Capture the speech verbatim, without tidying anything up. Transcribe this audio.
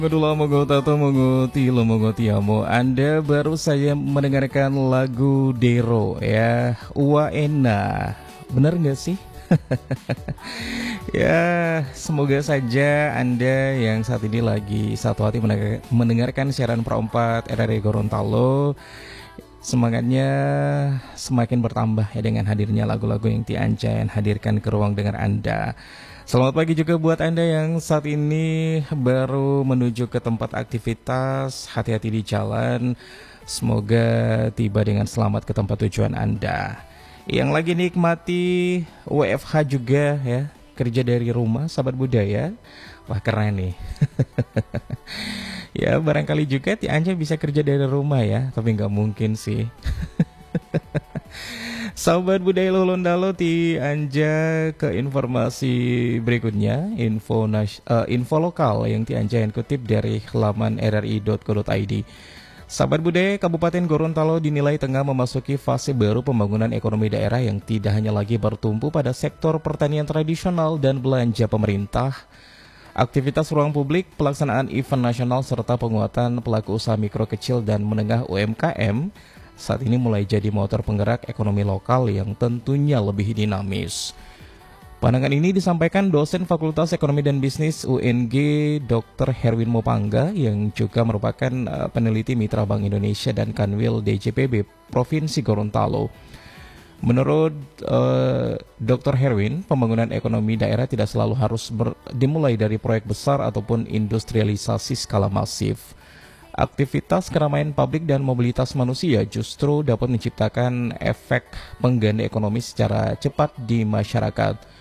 Medula mogo tato mogo tilo mogo tiamo. Anda baru saja mendengarkan lagu Dero ya, Uwaena. Bener nggak sih? Ya, semoga saja Anda yang saat ini lagi satu hati mendengarkan siaran Perempat R R I Gorontalo, semangatnya semakin bertambah ya dengan hadirnya lagu-lagu yang Tianjaya hadirkan ke ruang dengar Anda. Selamat pagi juga buat Anda yang saat ini baru menuju ke tempat aktivitas. Hati-hati di jalan. Semoga tiba dengan selamat ke tempat tujuan Anda. Yang lagi nikmati W F H juga ya, kerja dari rumah, sahabat budaya. Wah, keren nih. Ya, barangkali juga Tianjaya bisa kerja dari rumah ya, tapi nggak mungkin sih. Sahabat budaya Lolondalo, Tianjaya ke informasi berikutnya. Info nas- uh, info lokal yang Tianjaya kutip dari halaman r r i dot co dot i d. Sahabat budaya, Kabupaten Gorontalo dinilai tengah memasuki fase baru pembangunan ekonomi daerah yang tidak hanya lagi bertumpu pada sektor pertanian tradisional dan belanja pemerintah. Aktivitas ruang publik, pelaksanaan event nasional, serta penguatan pelaku usaha mikro kecil dan menengah U M K M saat ini mulai jadi motor penggerak ekonomi lokal yang tentunya lebih dinamis. Pandangan ini disampaikan dosen Fakultas Ekonomi dan Bisnis U N G dokter Herwin Mopangga yang juga merupakan uh, peneliti Mitra Bank Indonesia dan Kanwil D J P B Provinsi Gorontalo. Menurut uh, dokter Herwin, pembangunan ekonomi daerah tidak selalu harus ber- dimulai dari proyek besar ataupun industrialisasi skala masif. Aktivitas keramaian publik dan mobilitas manusia justru dapat menciptakan efek pengganda ekonomi secara cepat di masyarakat.